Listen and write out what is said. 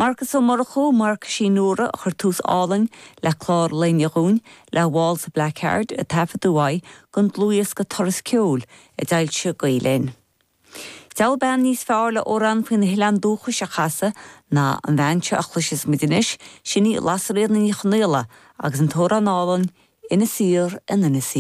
Marcus ó Morachó Mark Shinura chur tús álainn le chlár leine le bháil sa Blackheart a tafa duai gon blúias go toras ceol a dail se gailén. Del ben níos fearr le órán faoin na Hileán dúchas a chasa ná an bhaintse a chluisis midinis sinní lasréad na ní chnéile agus an tóra nálan ina sír in ina sír.